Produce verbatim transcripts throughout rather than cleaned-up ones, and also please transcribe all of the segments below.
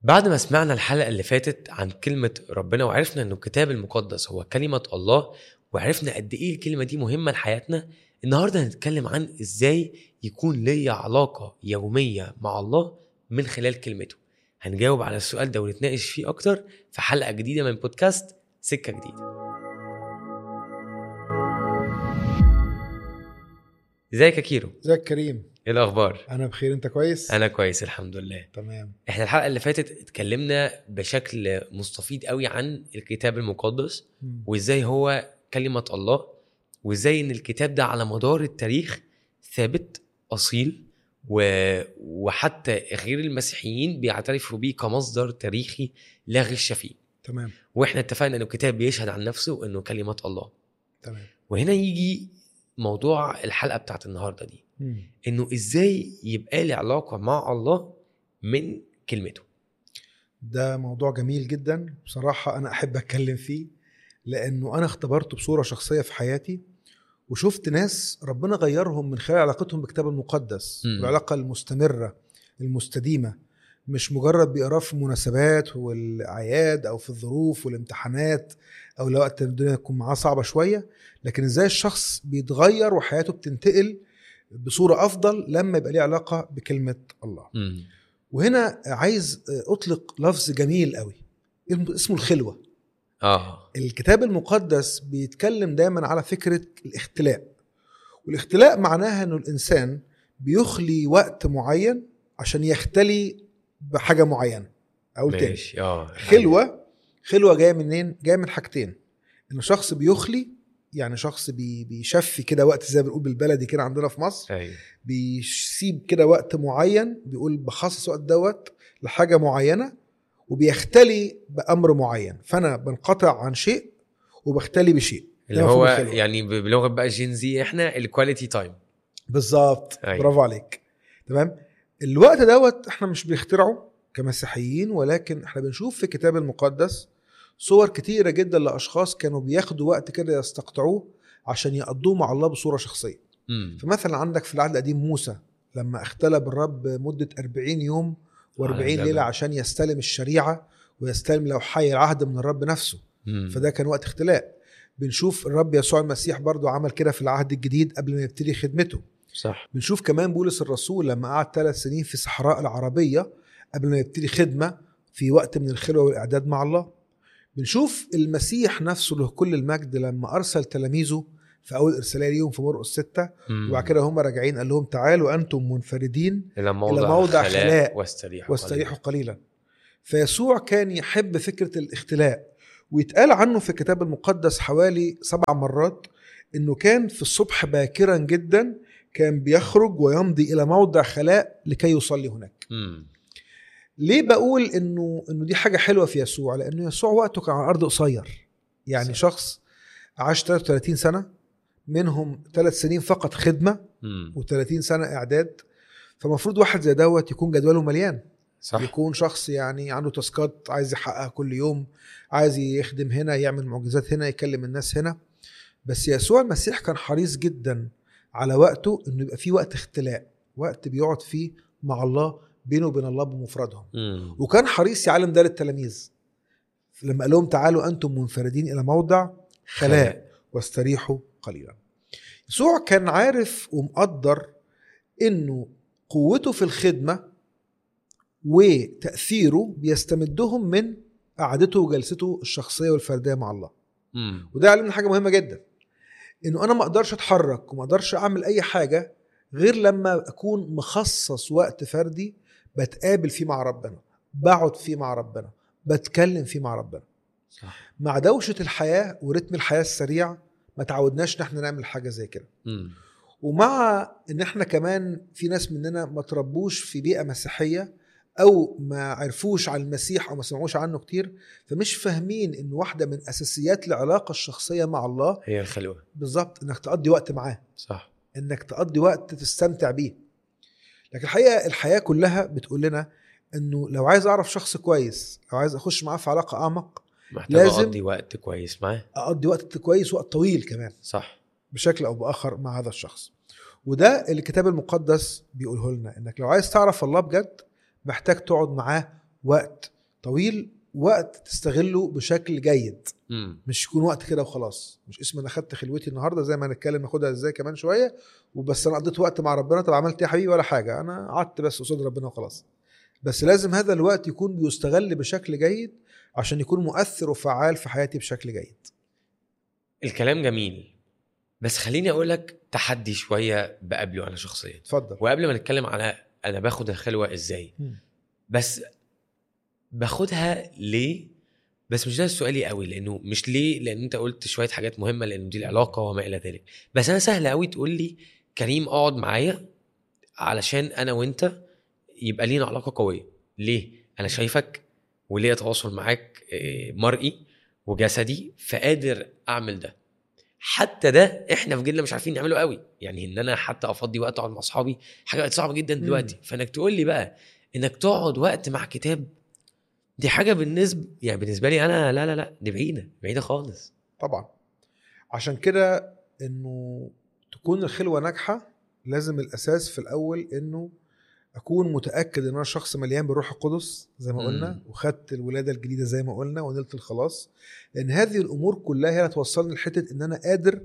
بعد ما سمعنا الحلقة اللي فاتت عن كلمة ربنا وعرفنا انه الكتاب المقدس هو كلمة الله وعرفنا قد ايه الكلمة دي مهمة لحياتنا، النهاردة هنتكلم عن ازاي يكون لي علاقة يومية مع الله من خلال كلمته. هنجاوب على السؤال ده ونتناقش فيه اكتر في حلقة جديدة من بودكاست سكة جديدة. ازيك يا كيرو؟ ازيك كريم؟ ايه الاخبار؟ انا بخير، انت كويس؟ انا كويس الحمد لله. تمام. احنا الحلقة اللي فاتت اتكلمنا بشكل مستفيض قوي عن الكتاب المقدس مم. وازاي هو كلمة الله، وازاي ان الكتاب ده على مدار التاريخ ثابت اصيل و... وحتى غير المسيحيين بيعترفوا بيه كمصدر تاريخي لا غش فيه. تمام. واحنا اتفقنا انه الكتاب بيشهد عن نفسه انه كلمة الله. تمام. وهنا يجي موضوع الحلقة بتاعت النهاردة دي، مم. انه ازاي يبقى لي علاقة مع الله من كلمته. ده موضوع جميل جدا بصراحة، انا احب اتكلم فيه لانه انا اختبرته بصورة شخصية في حياتي، وشفت ناس ربنا غيرهم من خلال علاقتهم بالكتاب المقدس. مم. العلاقة المستمرة المستديمة، مش مجرد بيقراه في المناسبات والأعياد أو في الظروف والامتحانات أو لو وقت الدنيا تكون معاه صعبة شوية، لكن إزاي الشخص بيتغير وحياته بتنتقل بصورة أفضل لما يبقى ليه علاقة بكلمة الله. مم. وهنا عايز أطلق لفظ جميل قوي اسمه الخلوة. اه الكتاب المقدس بيتكلم دايما على فكرة الاختلاء، والاختلاء معناها أنه الإنسان بيخلي وقت معين عشان يختلي بحاجة معينة. أقول تاني، اه خلوة خلوة جاية منين؟ جاية من حاجتين، إنه شخص بيخلي، يعني شخص بي بيشفي كده وقت زي بنقول بالبلدي كده عندنا في مصر. أيوه. بيسيب كده وقت معين، بيقول بخصص وقت دوت لحاجة معينة، وبيختلي بأمر معين. فأنا بنقطع عن شيء وبختلي بشيء، اللي هو يعني بلغة بقى جينزي احنا الكواليتي تايم. بالظبط. أيوه. برافو عليك. تمام. الوقت دوت احنا مش بنخترعه كمسيحيين، ولكن احنا بنشوف في الكتاب المقدس صور كتيرة جدا لأشخاص كانوا بياخدوا وقت كده يستقطعوه عشان يقضوه مع الله بصورة شخصية. مم. فمثلا عندك في العهد القديم موسى لما اختلى بالرب مدة أربعين يوم وأربعين ليلة عشان يستلم الشريعة ويستلم لوحي العهد من الرب نفسه. مم. فده كان وقت اختلاء. بنشوف الرب يسوع المسيح برضو عمل كده في العهد الجديد قبل ما يبتدي خدمته. صح. بنشوف كمان بولس الرسول لما قعد ثلاث سنين في صحراء العربية قبل ما يبتدي خدمة في وقت من الخلوة والإعداد مع الله. بنشوف المسيح نفسه له كل المجد لما أرسل تلاميذه في أول إرسالية ليهم في مرقس ستة، وبعد كده هم راجعين قال لهم تعالوا أنتم منفردين إلى موضع, إلى موضع خلاء, خلاء واستريحوا, واستريحوا قليلا. فيسوع كان يحب فكرة الاختلاء، ويتقال عنه في الكتاب المقدس حوالي سبع مرات إنه كان في الصبح باكرا جدا كان بيخرج ويمضي إلى موضع خلاء لكي يصلي هناك. مم. ليه بقول إنه إنه دي حاجة حلوة في يسوع؟ لأنه يسوع وقته كان على الأرض قصير، يعني صح. شخص عاش ثلاثة وثلاثين سنة، منهم ثلاث سنين فقط خدمة و30 سنة إعداد. فمفروض واحد زي دوت يكون جدوله مليان. صح. يكون شخص يعني عنده تاسكات عايز يحققها كل يوم، عايز يخدم هنا، يعمل معجزات هنا، يكلم الناس هنا. بس يسوع المسيح كان حريص جدا على وقته انه يبقى فيه وقت اختلاء، وقت بيقعد فيه مع الله بينه وبين الله بمفردهم. مم. وكان حريص يعلم ده للتلاميذ لما قال لهم تعالوا أنتم منفردين إلى موضع خلاء, خلاء. واستريحوا قليلا. يسوع كان عارف ومقدر إنه قوته في الخدمة وتأثيره بيستمدهم من قعدته وجلسته الشخصية والفردية مع الله. مم. وده علمنا حاجة مهمة جدا، إنه أنا ما أقدرش أتحرك وما أقدرش أعمل أي حاجة غير لما أكون مخصص وقت فردي بتقابل فيه مع ربنا، بقعد فيه مع ربنا، بتكلم فيه مع ربنا. صح. مع دوشة الحياة ورتم الحياة السريع ما تعودناش نحن نعمل حاجة زي كده. مم. ومع إن احنا كمان في ناس مننا ما تربوش في بيئة مسيحية أو ما عرفوش عن المسيح أو ما سمعوش عنه كتير، فمش فاهمين إن واحدة من أساسيات العلاقة الشخصية مع الله هي الخلوة. بالضبط، إنك تقضي وقت معاه. صح. إنك تقضي وقت تستمتع بيه. لكن الحقيقة الحياة كلها بتقول لنا إنه لو عايز أعرف شخص كويس، لو عايز أخش معاه في علاقة أعمق، لازم أقضي وقت كويس معاه، أقضي وقت كويس، وقت طويل كمان. صح. بشكل أو بآخر مع هذا الشخص. وده اللي الكتاب المقدس بيقوله لنا، إنك لو عايز تعرف الله بجد محتاج تقعد معاه وقت طويل، وقت تستغله بشكل جيد، مم. مش يكون وقت كده وخلاص. مش اسم انا خدت خلوتي النهارده زي ما هنتكلم ناخدها ازاي كمان شويه وبس، انا قضيت وقت مع ربنا. طب عملت ايه يا حبيبي؟ ولا حاجه، انا قعدت بس قصاد ربنا وخلاص. بس لازم هذا الوقت يكون بيستغل بشكل جيد عشان يكون مؤثر وفعال في حياتي بشكل جيد. الكلام جميل، بس خليني اقول لك تحدي شويه بقابله انا شخصيا. اتفضل. وقبل ما نتكلم على انا باخد الخلوه ازاي، م. بس باخدها ليه؟ بس مش ده سؤالي قوي، لانه مش ليه، لان انت قلت شويه حاجات مهمه، لانه دي العلاقه وما الى ذلك. بس انا سهل قوي تقول لي كريم اقعد معايا علشان انا وانت يبقى لينا علاقه قويه. ليه؟ انا شايفك وليه تواصل معاك مرئي وجسدي، فقادر اعمل ده. حتى ده احنا في جيلنا مش عارفين نعمله قوي، يعني ان انا حتى افضي وقت اقعد مع اصحابي حاجه بقت صعبه جدا دلوقتي. فانك تقول لي بقى انك تقعد وقت مع كتاب، دي حاجه بالنسبه يعني بالنسبه لي انا لا لا لا دي بعيده بعيده خالص. طبعا. عشان كده انه تكون الخلوه ناجحه لازم الاساس في الاول انه اكون متاكد ان انا شخص مليان بالروح القدس زي ما قلنا، مم. وخدت الولاده الجديده زي ما قلنا ونلت الخلاص. لان هذه الامور كلها هي اللي توصلني لحته ان انا قادر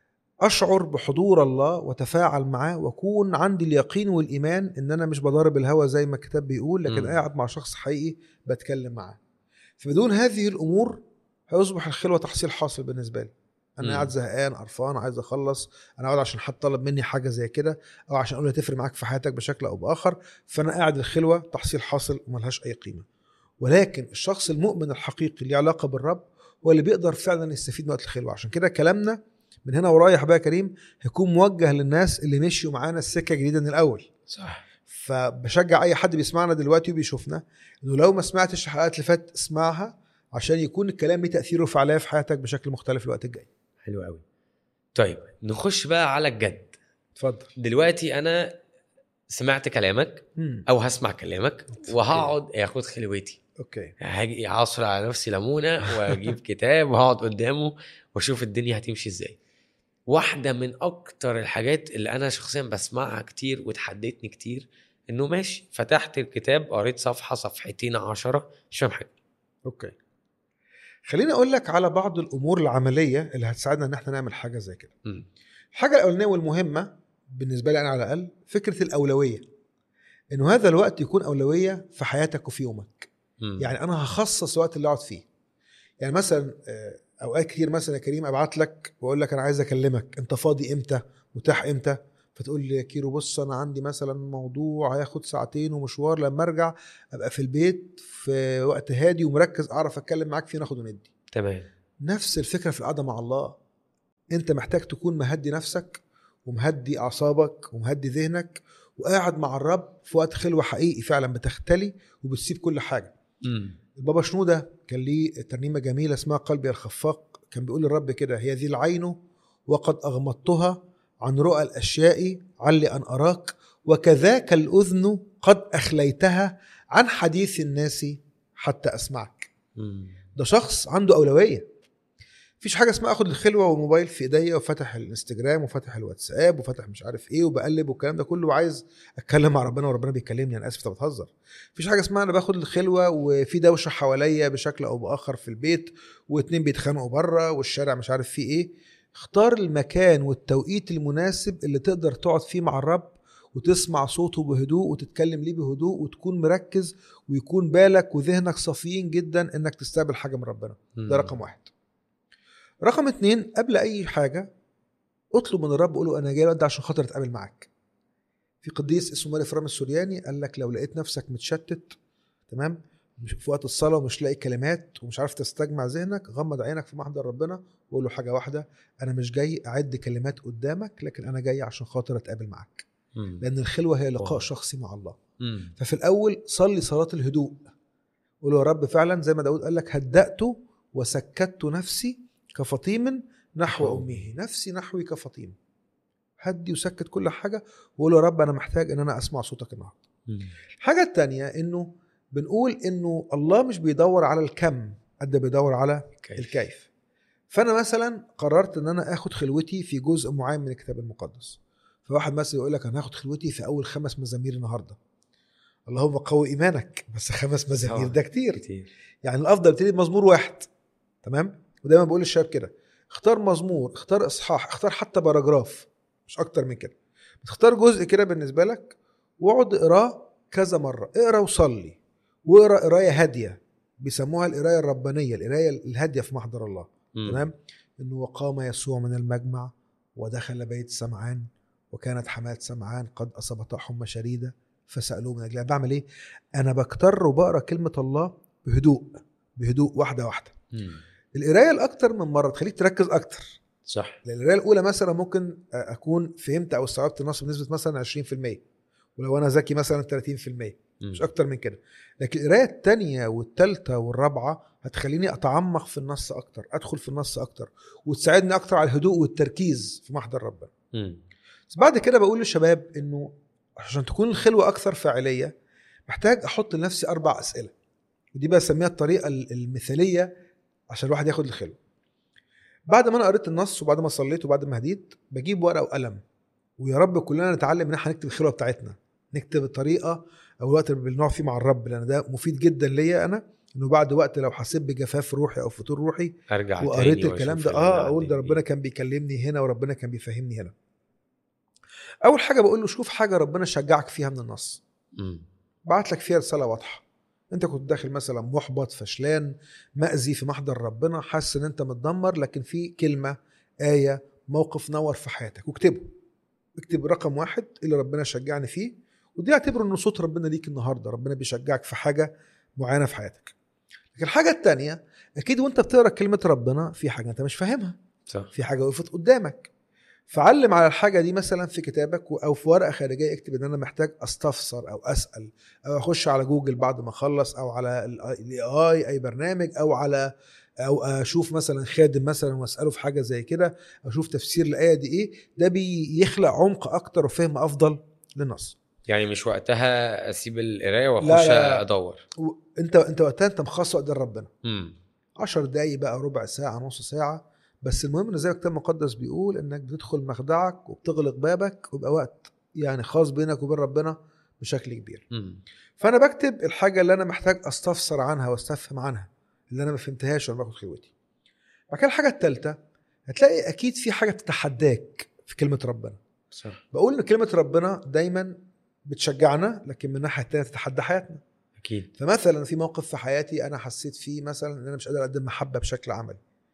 اشعر بحضور الله وتفاعل معاه، واكون عندي اليقين والايمان ان انا مش بضارب الهوى زي ما الكتاب بيقول، لكن مم. قاعد مع شخص حقيقي بتكلم معاه. فبدون هذه الامور هيصبح الخلوه تحصيل حاصل بالنسبه لي. انا مم. قاعد زهقان قرفان عايز اخلص، انا قاعد عشان حد طلب مني حاجه زي كده، او عشان اقول له تفرق معاك في حياتك بشكل او باخر، فانا قاعد الخلوه تحصيل حاصل وملهاش اي قيمه. ولكن الشخص المؤمن الحقيقي اللي علاقه بالرب هو اللي بيقدر فعلا يستفيد من وقت الخلوه. عشان كده كلامنا من هنا ورايح بقى كريم هيكون موجه للناس اللي مشيوا معانا السكه جديده من الاول. صح. فبشجع اي حد بيسمعنا دلوقتي وبيشوفنا انه لو ما سمعتش الحلقات اللي فاتت اسمعها، عشان يكون الكلام ليه تاثيره وفعاليه في حياتك بشكل مختلف الوقت الجاي. حلو قوي. طيب نخش بقى على الجد. اتفضل. دلوقتي انا سمعت كلامك مم. او هسمع كلامك وهقعد اخد خلوتي. اوكي. هاجي اعصر على نفسي ليمونه واجيب كتاب وهقعد قدامه واشوف الدنيا هتمشي ازاي. واحده من اكتر الحاجات اللي انا شخصيا بسمعها كتير وتحديتني كتير انه ماشي فتحت الكتاب قريت صفحه صفحتين عشرة مش فاهم حاجه. اوكي. خليني اقول لك على بعض الامور العمليه اللي هتساعدنا ان احنا نعمل حاجه زي كده. م. الحاجه الاولانيه والمهمه بالنسبه لي انا على الاقل فكره الاولويه، انه هذا الوقت يكون اولويه في حياتك وفي يومك. م. يعني انا هخصص وقت اللي اقعد فيه. يعني مثلا اوقات كتير مثلا يا كريم ابعت لك واقول لك انا عايز اكلمك، انت فاضي امتى؟ متاح امتى؟ فتقول لي يا كيرو بص انا عندي مثلا موضوع هياخد ساعتين ومشوار، لما ارجع ابقى في البيت في وقت هادي ومركز اعرف اتكلم معاك فيه ناخد وندي. تمام. نفس الفكره في القعده مع الله. انت محتاج تكون مهدي نفسك ومهدي اعصابك ومهدي ذهنك وقاعد مع الرب في وقت خلوه حقيقي فعلا بتختلي وبتسيب كل حاجه. م. البابا شنودة كان ليه ترنيمة جميلة اسمها قلبي الخفاق، كان بيقول للرب كده: هي ذي العين وقد أغمضتها عن رؤى الأشياء علي أن أراك، وكذاك الأذن قد أخليتها عن حديث الناس حتى أسمعك. م. ده شخص عنده أولوية. فيش حاجة اسمها أخد الخلوة والموبايل في إيديا وفتح الانستجرام وفتح الواتساب وفتح مش عارف إيه وبقلب والكلام ده كله وعايز أتكلم مع ربنا وربنا بيكلمني. أنا آسف، أنت بتهزر. فيش حاجة اسمها أنا باخد الخلوة وفي دوشة حواليا بشكل أو بآخر في البيت واتنين بيتخانقوا بره والشارع مش عارف فيه إيه. اختار المكان والتوقيت المناسب اللي تقدر تقعد فيه مع الرب وتسمع صوته بهدوء وتتكلم ليه بهدوء وتكون مركز ويكون بالك وذهنك صافيين جدا إنك تستقبل حاجة من ربنا. ده رقم واحد. رقم اتنين، قبل اي حاجة اطلب من الرب، قوله انا جاي الوقت عشان خاطر اتقابل معاك. في قديس اسمه ماري فرام السورياني قال لك لو لقيت نفسك متشتت تمام في وقت الصلاة ومش لاقي كلمات ومش عارف تستجمع ذهنك، غمض عينك في محضر ربنا وقول له حاجة واحدة: انا مش جاي اعد كلمات قدامك، لكن انا جاي عشان خاطر اتقابل معاك. م. لان الخلوة هي لقاء أوه. شخصي مع الله. م. ففي الاول صلي صلاة الهدوء، قول يا رب فعلا زي ما داود قال لك: هدأت وسكت نفسي كفطيم نحو أمه، نفسي نحوي كفطيم. هدي وسكت كل حاجة وقول يا رب أنا محتاج أن أنا أسمع صوتك النهاردة. الحاجة التانية إنه بنقول إنه الله مش بيدور على الكم قد بيدور على كيف. الكيف. فأنا مثلا قررت أن أنا أخد خلوتي في جزء معين من الكتاب المقدس، فواحد مثلا يقول لك أنا هاخد خلوتي في أول خمس مزامير النهاردة. اللهم قوي ايمانك، بس خمس مزامير ده كتير. كتير. يعني الافضل تبتدي بمزمور واحد. تمام. ودايما بقول للشباب كده، اختار مزمور، اختار اصحاح، اختار حتى باراجراف، مش اكتر من كده، اختار جزء كده بالنسبه لك واقعد اقراه كذا مره. اقرا وصلي، واقرا قرايه هاديه، بيسموها القرايه الربانيه، القرايه الهاديه في محضر الله. مم. تمام. انه وقام يسوع من المجمع ودخل بيت سمعان، وكانت حماة سمعان قد اصابتها حمى شديده فسالوه من اجلها. بعمل ايه؟ انا بكتر وبقرا كلمه الله بهدوء بهدوء، واحده واحده. مم. القرايه الاكتر من مره تخليك تركز اكتر. صح. القرايه الاولى مثلا ممكن اكون فهمت او استوعبت النص بنسبه مثلا عشرين في المية، ولو انا ذكي مثلا ثلاثين في المية، مم. مش اكتر من كده. لكن القرايه الثانيه والثالثه والرابعه هتخليني اتعمق في النص اكتر، ادخل في النص اكتر، وتساعدني اكتر على الهدوء والتركيز في محضر ربنا. مم. بس بعد كده بقول للشباب انه عشان تكون الخلوه اكثر فاعليه محتاج احط لنفسي اربع اسئله، ودي بسميها الطريقه المثاليه عشان الواحد ياخد الخلوه. بعد ما انا قريت النص وبعد ما صليت وبعد ما هديت، بجيب ورقه وقلم، ويا رب كلنا نتعلم ان احنا نكتب الخلوه بتاعتنا، نكتب الطريقه او الوقت اللي بنقعد فيه مع الرب، لان ده مفيد جدا ليا انا، انه بعد وقت لو حسيت بجفاف روحي او فتور روحي ارجع وقريت تاني الكلام واشوف ده، اه اقول ده ربنا كان بيكلمني هنا وربنا كان بيفهمني هنا. اول حاجه بقول له شوف حاجه ربنا شجعك فيها من النص، مم. بعت لك فيها رساله واضحه. انت كنت داخل مثلا محبط، فشلان، مأذي في محضر ربنا، حاسس ان انت متدمر، لكن في كلمه، آية، موقف نور في حياتك، واكتبه. اكتب رقم واحد اللي ربنا شجعني فيه، ودي اعتبره انه صوت ربنا ليك النهارده، ربنا بيشجعك في حاجه معينه في حياتك. لكن الحاجه الثانيه، اكيد وانت بتقرا كلمه ربنا في حاجه انت مش فاهمها، صح. في حاجه وقفت قدامك، فعلم على الحاجه دي مثلا في كتابك او في ورقه خارجيه، اكتب ان انا محتاج استفسر او اسال، او اخش على جوجل بعد ما اخلص، او على الاي اي اي برنامج، او على او اشوف مثلا خادم مثلا واساله في حاجه زي كده، اشوف تفسير الايه دي ايه. ده بيخلق عمق اكتر وفهم افضل للنص. يعني مش وقتها اسيب القرايه لا واخش لا ادور. انت انت وقتها انت مخصص وقت لربنا، امم عشر دقايق بقى، ربع ساعه، نص ساعه، بس المهم ان زي الكتاب المقدس بيقول انك بتدخل مخدعك وبتغلق بابك، ويبقى وقت يعني خاص بينك وبين ربنا بشكل كبير. امم فانا بكتب الحاجه اللي انا محتاج استفسر عنها واستفهم عنها، اللي انا ما فهمتهاش وانا باخد خلوتي. بعد كده الحاجه الثالثه، هتلاقي اكيد في حاجه بتتحداك في كلمه ربنا. صح. بقول ان كلمه ربنا دايما بتشجعنا، لكن من ناحيه تانية تتحدى حياتنا. اكيد. فمثلا في موقف في حياتي انا حسيت فيه مثلا ان انا مش قادر اقدم محبه بشكل عملي،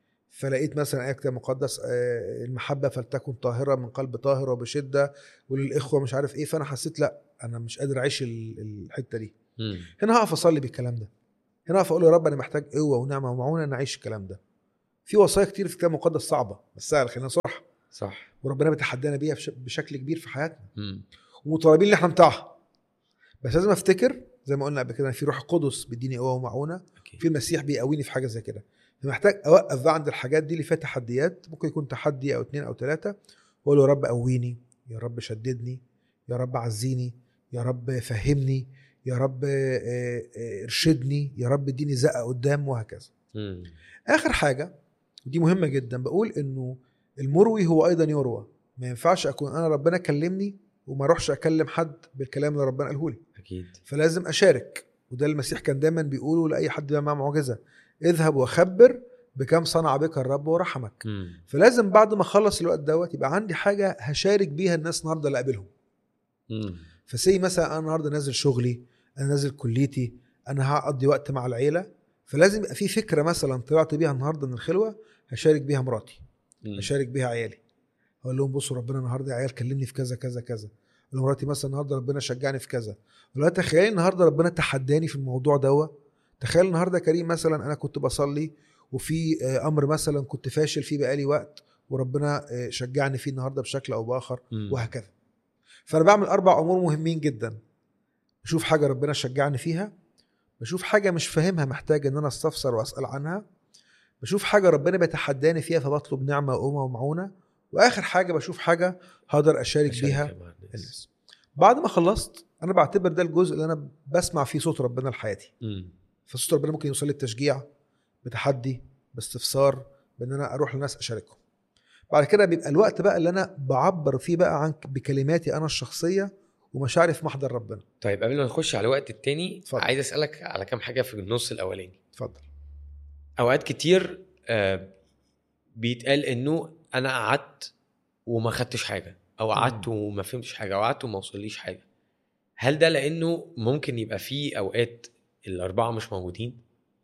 فلقيت مثلا آية كتاب مقدس، آه، المحبه فلتكن طاهره من قلب طاهر وبشده وللاخوه مش عارف ايه، فانا حسيت لا انا مش قادر اعيش ال- الحته دي. امم هنا هقف اصلي بالكلام ده، هنا هقف اقول يا رب انا محتاج قوه ونعمه ومعونه ان اعيش الكلام ده. في وصايا كتير في الكتاب المقدس صعبه بس سهل، خلينا صراحه، صح. وربنا بيتحدانا بيها بش- بشكل كبير في حياتنا، امم ومطالبين ان احنا نطيعها. بس لازم افتكر زي ما قلنا قبل كده، في روح القدس بيديني قوه ومعونه، اكيد. في المسيح بيقويني في حاجه زي كده. فمحتاج اوقف بقى عند الحاجات دي اللي فيها تحديات، ممكن يكون تحدي او اتنين او تلاته، واقول يا رب قويني، يا رب شددني، يا رب عزيني، يا رب فهمني، يا رب آه، آه، ارشدني، يا رب اديني زقه قدام، وهكذا. امم اخر حاجه ودي مهمه جدا، بقول انه المروي هو ايضا يروى. ما ينفعش اكون انا ربنا كلمني وما اروحش اكلم حد بالكلام اللي ربنا قاله لي، اكيد. فلازم اشارك. وده المسيح كان دايما بيقوله لاي حد بيعمل معاه معجزه، اذهب وخبر بكم صنع بك الرب ورحمك. امم فلازم بعد ما اخلص الوقت دوت يبقى عندي حاجه هشارك بيها الناس النهارده اللي قابلهم. امم فسي مثلا انا النهارده نازل شغلي، انا نازل كليتي، انا هقضي وقت مع العيله، فلازم يبقى في فكره مثلا طلعت بيها النهارده من الخلوه هشارك بيها مراتي، هشارك بيها عيالي، اقول لهم بصوا ربنا النهارده يا عيال كلمني في كذا كذا كذا، اقول مراتي مثلا النهارده ربنا شجعني في كذا، ولا تخيل النهارده ربنا تحداني في الموضوع دوت. تخيل النهارده كريم مثلا انا كنت بصلي وفي امر مثلا كنت فاشل فيه بقالي وقت وربنا شجعني فيه النهارده بشكل او باخر، مم. وهكذا. فانا بعمل اربع امور مهمين جدا: بشوف حاجه ربنا شجعني فيها، بشوف حاجه مش فاهمها محتاج ان انا استفسر واسال عنها، بشوف حاجه ربنا بيتحداني فيها فبطلب نعمه وقوه ومعونه، واخر حاجه بشوف حاجه هقدر اشارك, أشارك بيها الناس. الناس بعد ما خلصت انا بعتبر ده الجزء اللي انا بسمع فيه صوت ربنا لحياتي. فصوت ربنا ممكن يوصل لي بتشجيع، بتحدي، باستفسار، بان انا اروح للناس اشاركهم. بعد كده بيبقى الوقت بقى اللي انا بعبر فيه بقى عن بكلماتي انا الشخصيه، ومشاعري في محضر ربنا. طيب قبل ما نخش على الوقت التاني اتفضل. عايز اسالك على كام حاجه في النص الاولاني. اتفضل. اوقات كتير آه بيتقال انه انا قعدت وما خدتش حاجه، او قعدت وما فهمتش حاجه، او قعدت وما وصليش حاجه. هل ده لانه ممكن يبقى فيه اوقات الاربعه مش موجودين؟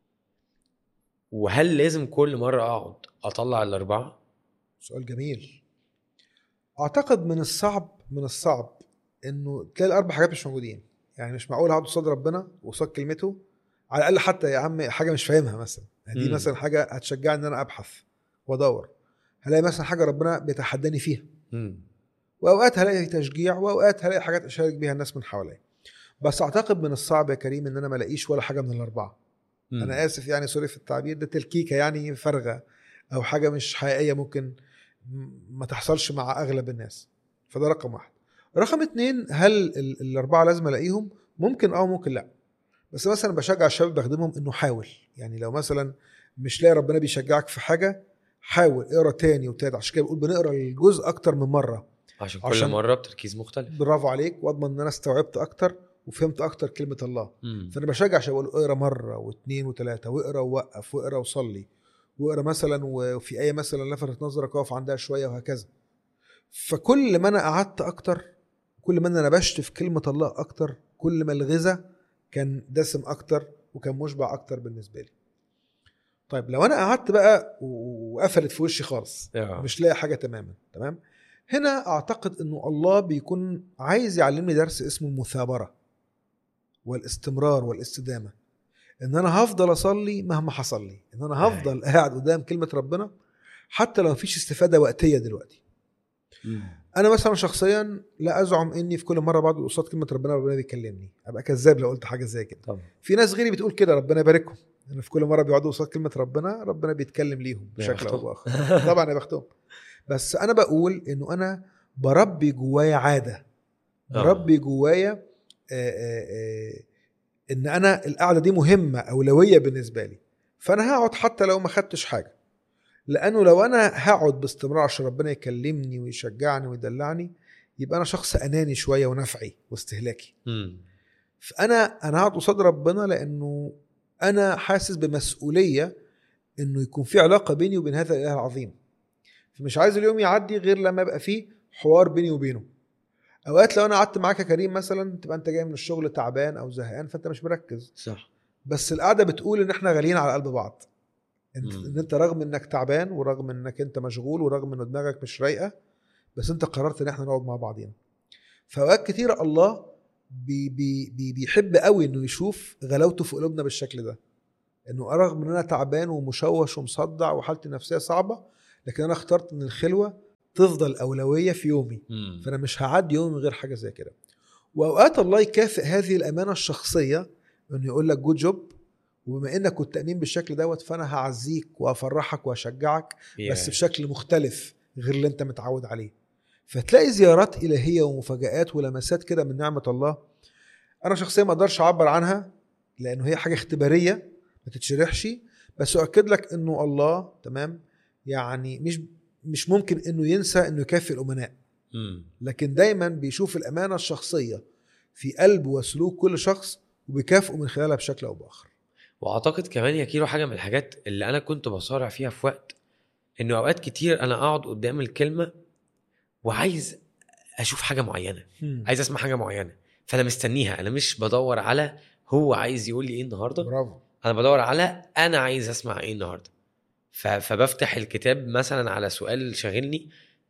وهل لازم كل مره اقعد اطلع الاربعه؟ سؤال جميل. اعتقد من الصعب من الصعب انه تلاقي الاربع حاجات مش موجودين. يعني مش معقول اقعد قصاد ربنا وقصاد كلمته على الاقل حتى يا عم حاجه مش فاهمها مثلا، دي مم. مثلا حاجه هتشجعني ان انا ابحث وادور. هلاقي مثلا حاجه ربنا بيتحداني فيها، مم. واوقات هلاقي تشجيع، واوقات هلاقي حاجات اشارك بيها الناس من حواليا. بس اعتقد من الصعب يا كريم ان انا ما الاقيش ولا حاجه من الاربعه. مم. انا اسف يعني، سوري في التعبير ده، تلكيكه يعني فارغه او حاجه مش حقيقيه ممكن ما تحصلش مع اغلب الناس. فده رقم واحد. رقم اتنين، هل ال- الاربعه لازم الاقيهم؟ ممكن اه ممكن لا. بس مثلا بشجع الشباب بخدمهم انه حاول، يعني لو مثلا مش لاقي ربنا بيشجعك في حاجه، حاول اقرا تاني وتالت. عشان كده بقول بنقرا الجزء اكتر من مره، عشان كل عشان مره بتركيز مختلف. برافو عليك، واضمن ان انا استوعبت اكتر وفهمت اكتر كلمه الله. مم. فانا بشجع عشان اقول اقرا مره واثنين وثلاثه، واقرا ووقف، واقرا وصلي، واقرا مثلا وفي ايه مثلا لفتت نظرك اقف عندها شويه، وهكذا. فكل ما انا قعدت اكتر، كل ما انا نبشت في كلمه الله اكتر، كل ما الغذاء كان دسم اكتر وكان مشبع اكتر بالنسبه لي. طيب لو انا قعدت بقى وقفلت في وشي خالص، آه. مش لاقي حاجه تماما تمام، هنا اعتقد انه الله بيكون عايز يعلمني درس اسمه المثابره والاستمرار والاستدامه. ان انا هفضل اصلي مهما حصل لي، ان انا هفضل قاعد قدام كلمه ربنا حتى لو مفيش استفاده وقتيه دلوقتي. مم. انا مثلا شخصيا لا ازعم اني في كل مره بعد قصاد كلمه ربنا ربنا بيكلمني، ابقى كذاب لو قلت حاجه زي كده. طبعا. في ناس غيري بتقول كده، ربنا يباركهم، ان في كل مره بيقعدوا قصاد كلمه ربنا ربنا بيتكلم ليهم بشكل او باخر. طبعا يا بختهم. بس انا بقول انه انا بربي جوايا عاده، بربي جوايا آآ آآ ان انا القعده دي مهمه، اولويه بالنسبه لي. فانا هقعد حتى لو ما خدتش حاجه، لانه لو انا هقعد باستمرار عشان ربنا يكلمني ويشجعني ويدلعني، يبقى انا شخص اناني شويه ونفعي واستهلاكي. مم. فانا انا هقعد قصاد ربنا لانه انا حاسس بمسؤوليه انه يكون في علاقه بيني وبين هذا الاله العظيم. فمش عايز اليوم يعدي غير لما يبقى فيه حوار بيني وبينه. اوقات لو انا قعدت معاك يا كريم مثلا، تبقى انت جاي من الشغل تعبان او زهقان، فانت مش مركز. صح. بس القعده بتقول ان احنا غاليين على قلب بعض. انت مم. ان انت رغم انك تعبان، ورغم انك انت مشغول، ورغم ان دماغك مش رايقه، بس انت قررت ان احنا نقعد مع بعضينا. فاوقات كتيره الله بي بي بي بيحب قوي انه يشوف غلاوته في قلوبنا بالشكل ده، انه رغم ان انا تعبان ومشوش ومصدع وحالتي النفسيه صعبه، لكن انا اخترت ان الخلوه تفضل اولويه في يومي. مم. فانا مش هعدي يومي من غير حاجه زي كده. واوقات الله يكافئ هذه الامانه الشخصيه انه يقول لك جود جوب، وبما انك كنت امين بالشكل دوت، فانا هعزيك وافرحك واشجعك، بس yeah. بشكل مختلف غير اللي انت متعود عليه. فتلاقي زيارات الهيه ومفاجآت ولمسات كده من نعمه الله. انا شخصيا ما اقدرش اعبر عنها لانه هي حاجه اختباريه ما تتشرحش، بس اؤكد لك انه الله تمام يعني مش مش ممكن انه ينسى انه يكافئ الامناء. مم. لكن دايما بيشوف الامانه الشخصيه في قلب وسلوك كل شخص، وبيكافئه من خلالها بشكل او باخر. واعتقد كمان يا كيلو حاجه من الحاجات اللي انا كنت بصارع فيها في وقت، انه اوقات كتير انا اقعد قدام الكلمه وعايز اشوف حاجه معينه، هم. عايز اسمع حاجه معينه، فانا مستنيها. انا مش بدور على هو عايز يقول لي ايه النهارده، برافو. انا بدور على انا عايز اسمع ايه النهارده. ف- فبفتح الكتاب مثلا على سؤال شاغلني،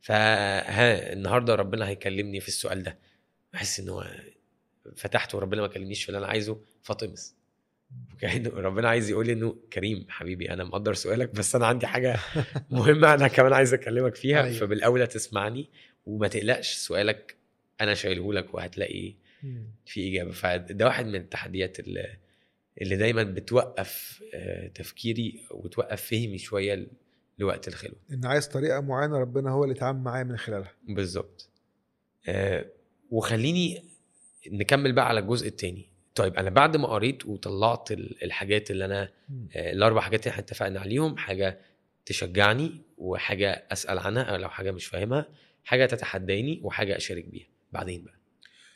فها النهارده ربنا هيكلمني في السؤال ده، بحس انه فتحته وربنا ما كلمنيش في اللي انا عايزه، فاطمس كأنه ربنا عايز يقول لي انه كريم حبيبي انا مقدر سؤالك، بس انا عندي حاجه مهمه انا كمان عايز اكلمك فيها. أيوة. فبالاولى تسمعني وما تقلقش، سؤالك انا شايله لك وهتلاقي هم. في اجابه. فده واحد من التحديات اللي, اللي دايما بتوقف تفكيري وتوقف فهمي شويه لوقت الخلوه. ان عايز طريقه معينه ربنا هو اللي يتعامل معايا من خلالها. بالظبط. آه وخليني نكمل بقى على الجزء التاني. طيب انا بعد ما قريت وطلعت الحاجات اللي انا آه الاربع حاجات اللي احنا اتفقنا عليهم، حاجه تشجعني، وحاجه اسال عنها او لو حاجه مش فاهمها، حاجه تتحداني، وحاجه اشارك بيها، بعدين بقى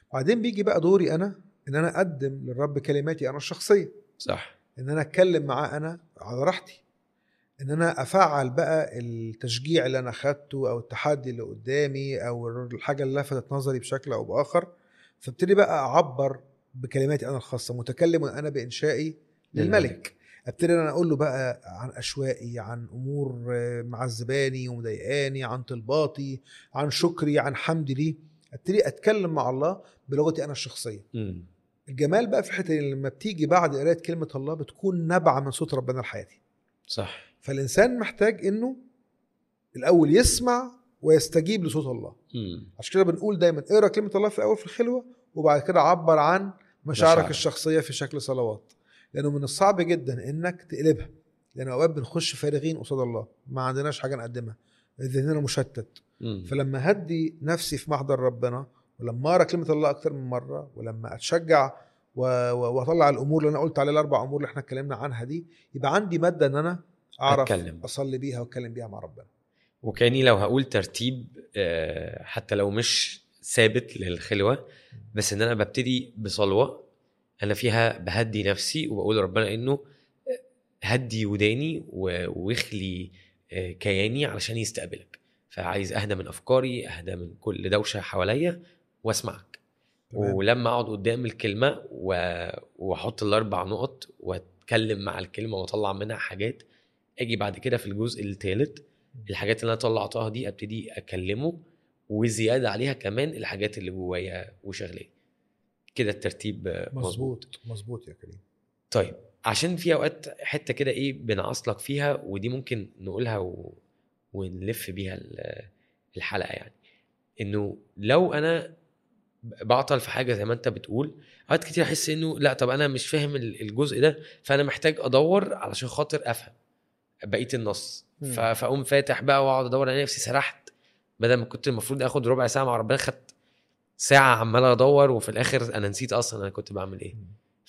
وبعدين بيجي بقى دوري انا ان انا اقدم للرب كلماتي انا الشخصيه، صح. ان انا اتكلم معاه انا على راحتي، ان انا افعل بقى التشجيع اللي انا خدته او التحدي اللي قدامي او الحاجه اللي لفتت نظري بشكل او باخر، فابتدي بقى اعبر بكلماتي انا الخاصه، متكلم انا بانشائي للملك. ابتدي انا اقول له بقى عن اشوائي، عن امور معذباني ومضايقاني، عن طلباتي، عن شكري، عن حمدي ليه. ابتدي اتكلم مع الله بلغتي انا الشخصيه. م. الجمال بقى في الحته لما بتيجي بعد قرايه كلمه الله بتكون نبعه من صوت ربنا لحياتي. صح. فالانسان محتاج انه الاول يسمع ويستجيب لصوت الله. م. عشان كده بنقول دايما اقرا كلمه الله في الاول في الخلوه، وبعد كده عبر عن مشاعرك مشاعر. الشخصيه في شكل صلوات، لانه من الصعب جدا انك تقلبها، لان اوقات بنخش فارغين قصاد الله، ما عندناش حاجه نقدمها، ذهننا مشتت. م. فلما هدي نفسي في محضر ربنا، ولما اقرا كلمه الله اكتر من مره، ولما اتشجع واطلع الامور اللي انا قلت عليها، الاربع امور اللي احنا اتكلمنا عنها دي، يبقى عندي ماده ان انا اعرف أتكلم. اصلي بيها واتكلم بيها مع ربنا. وكاني لو هقول ترتيب حتى لو مش ثابت للخلوه، بس ان انا ببتدي بصلوه انا فيها بهدي نفسي وبقول ربنا انه هدي وداني ويخلي كياني علشان يستقبلك، فعايز اهدى من افكاري، اهدى من كل دوشه حواليا واسمعك. تمام. ولما اقعد قدام الكلمه واحط الاربع نقط واتكلم مع الكلمه واطلع منها حاجات، اجي بعد كده في الجزء الثالث الحاجات اللي انا طلعتها دي ابتدي اكلمه، وزياده عليها كمان الحاجات اللي جوايا وشغلي. كده الترتيب مظبوط. مظبوط يا كريم. طيب عشان في اوقات حته كده ايه بنعصلك فيها، ودي ممكن نقولها و... ونلف بيها الحلقه، يعني انه لو انا بعطل في حاجه زي ما انت بتقول، اوقات كتير احس انه لا طب انا مش فاهم الجزء ده، فانا محتاج ادور علشان خاطر افهم بقيه النص. فاقوم فاتح بقى واقعد ادور على نفسي، سرحت بدل ما كنت المفروض اخد ربع ساعه مع ربنا، خدت ساعه عمال ادور وفي الاخر انا نسيت اصلا انا كنت بعمل ايه.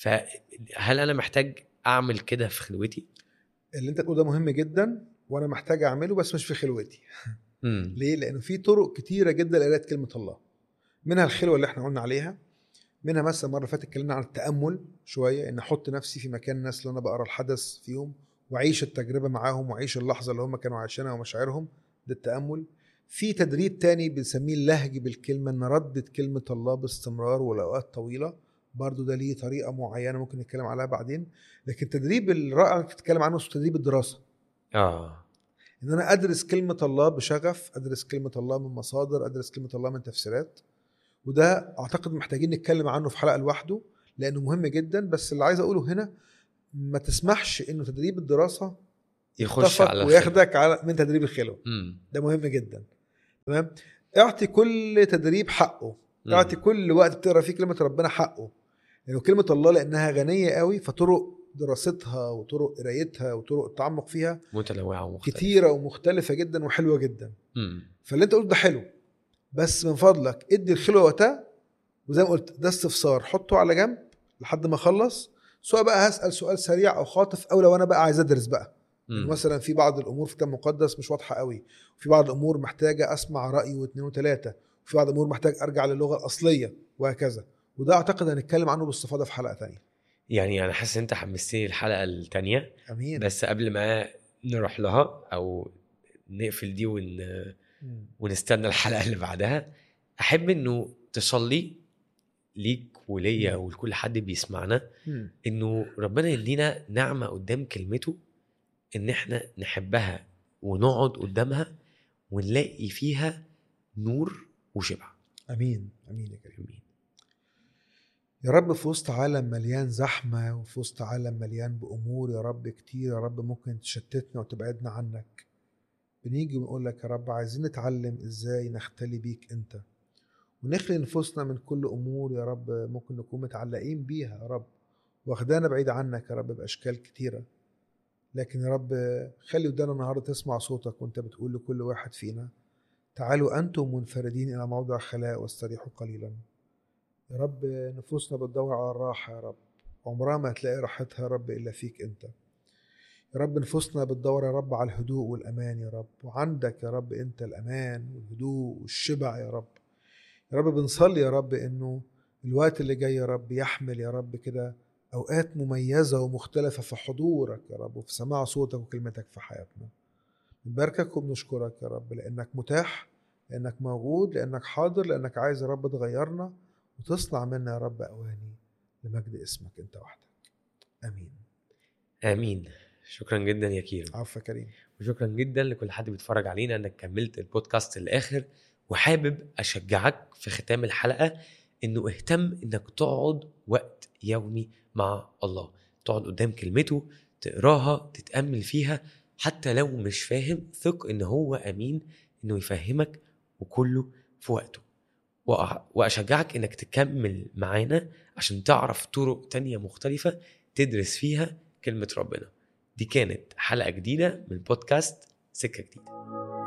فهل انا محتاج اعمل كده في خلوتي؟ اللي انت تقوله ده مهم جدا، وانا محتاج اعمله بس مش في خلوتي. ليه؟ لانه في طرق كتيره جدا لقراءه كلمه الله، منها الخلوه اللي احنا قلنا عليها، منها مثلا مره فاتت اتكلمنا عن التامل شويه، ان احط نفسي في مكان الناس اللي انا بقرا الحدث فيهم واعيش التجربه معاهم واعيش اللحظه اللي هم كانوا عايشينها ومشاعرهم، ده التامل. في تدريب تاني بنسميه اللهج بالكلمه، ان ردد كلمه الله باستمرار ولاوقات طويله، برضو ده ليه طريقه معينه ممكن نتكلم عليها بعدين. لكن التدريب الرائع اللي بتتكلم عنه اسمه تدريب الدراسه. اه ان انا ادرس كلمه الله بشغف، ادرس كلمه الله من مصادر، ادرس كلمه الله من تفسيرات. وده اعتقد محتاجين نتكلم عنه في حلقه لوحده لانه مهم جدا. بس اللي عايز اقوله هنا، ما تسمحش انه تدريب الدراسه يخش على وياخدك على من تدريب الخلوه. مم. ده مهم جدا. تمام. اعطي كل تدريب حقه، مم. اعطي كل وقت بتقرا فيه كلمه ربنا حقه، لانه كلمه الله لانها غنيه قوي، فطرق دراستها وطرق قرايتها وطرق التعمق فيها متنوعه ومختلفه كتيره ومختلفه جدا وحلوه جدا. مم. فاللي انت قلت ده حلو، بس من فضلك ادي الخلوه وقتها، وزي ما قلت ده استفسار حطه على جنب لحد ما اخلص، سواء بقى هسال سؤال سريع او خاطف، او لو انا بقى عايز ادرس بقى، يعني مثلا في بعض الامور في الكتاب المقدس مش واضحه قوي، وفي بعض الامور محتاجه اسمع راي واثنين وثلاثه، وفي بعض الامور محتاج ارجع للغه الاصليه وهكذا. وده اعتقد هنتكلم عنه باستفاضه في حلقه ثانيه. يعني انا حاسس انت حمستني الحلقه الثانيه. امين. بس قبل ما نروح لها او نقفل دي ون... ونستنى الحلقه اللي بعدها، احب انه تصلي ليك وليا ولكل حد بيسمعنا م. انه ربنا يدينا نعمه قدام كلمته، ان احنا نحبها ونقعد قدامها ونلاقي فيها نور وشبع. امين. امين يا كريم. امين يا رب. في وسط عالم مليان زحمه، وفي وسط عالم مليان بامور يا رب كتير يا رب ممكن تشتتنا وتبعدنا عنك، بنيجي ونقول لك يا رب عايزين نتعلم ازاي نختلي بيك انت، ونخلي نفوسنا من كل امور يا رب ممكن نكون متعلقين بيها يا رب، واخدانا بعيد عنك يا رب باشكال كتيره. لكن يا رب خلي ودانا النهارده تسمع صوتك وانت بتقول لكل واحد فينا تعالوا انتم منفردين الى موضع خلاء واستريحوا قليلا. يا رب نفوسنا بتدور على الراحه يا رب، عمرها ما هتلاقي راحتها يا رب الا فيك انت. يا رب نفوسنا بتدور يا رب على الهدوء والامان يا رب، وعندك يا رب انت الامان والهدوء والشبع يا رب. يا رب بنصلي يا رب انه الوقت اللي جاي يا رب يحمل يا رب كده أوقات مميزة ومختلفة في حضورك يا رب وفي سماع صوتك وكلمتك في حياتنا. نباركك وبنشكرك يا رب لأنك متاح، لأنك موجود، لأنك حاضر، لأنك عايز يا رب تغيرنا وتصنع منا يا رب أواني لمجد اسمك أنت وحدك. أمين. امين. شكرا جدا يا كيرو. عفوا كريم. وشكرا جدا لكل حد بيتفرج علينا انك كملت البودكاست للاخر. وحابب اشجعك في ختام الحلقة انه اهتم انك تقعد وقت يومي مع الله، تقعد قدام كلمته، تقراها، تتأمل فيها. حتى لو مش فاهم، ثق ان هو امين انه يفهمك، وكله في وقته. وأ- واشجعك انك تكمل معانا عشان تعرف طرق تانية مختلفة تدرس فيها كلمة ربنا. دي كانت حلقة جديدة من بودكاست سكة جديدة.